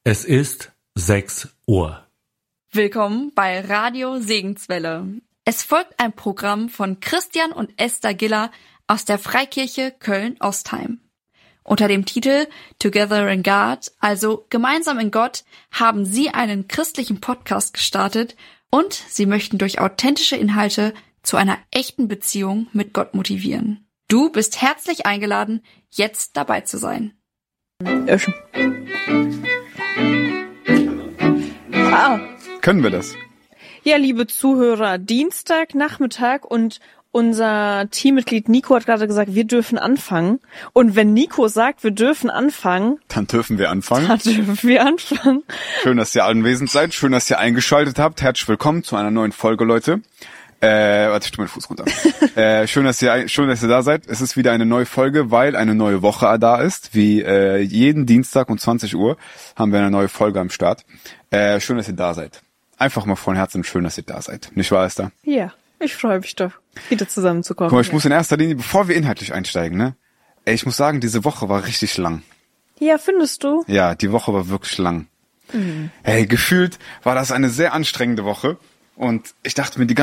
Es ist 6 Uhr. Willkommen bei Radio Segenswelle. Es folgt ein Programm von Christian und Esther Giller aus der Freikirche Köln-Ostheim. Unter dem Titel Together in God, also gemeinsam in Gott, haben sie einen christlichen Podcast gestartet und sie möchten durch authentische Inhalte zu einer echten Beziehung mit Gott motivieren. Du bist herzlich eingeladen, jetzt dabei zu sein. Können wir das? Ja, liebe Zuhörer, Dienstagnachmittag und unser Teammitglied Nico hat gerade gesagt, wir dürfen anfangen. Und wenn Nico sagt, wir dürfen anfangen, Dann dürfen wir anfangen. Schön, dass ihr anwesend seid. Schön, dass ihr eingeschaltet habt. Herzlich willkommen zu einer neuen Folge, Leute. Warte, ich tu meinen Fuß runter. Schön, dass ihr da seid. Es ist wieder eine neue Folge, weil eine neue Woche da ist. Wie jeden Dienstag um 20 Uhr haben wir eine neue Folge am Start. Schön, dass ihr da seid. Einfach mal von Herzen schön, dass ihr da seid. Nicht wahr, Esther? Ja, ich freue mich doch, wieder zusammenzukommen. Guck mal, ich muss in erster Linie, bevor wir inhaltlich einsteigen, ne? Ich muss sagen, diese Woche war richtig lang. Ja, findest du? Ja, die Woche war wirklich lang. Gefühlt war das eine sehr anstrengende Woche. Und ich dachte mir die